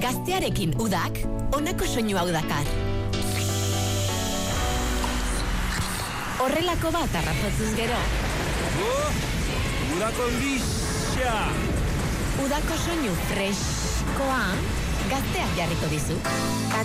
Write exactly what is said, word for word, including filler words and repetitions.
Gaztearekin udak, honako soinu hau dakar. Horrelako bat harrapatzuz gero. Oh, udako bixa! Udako soinu freskoa, gazteak jarriko dizu.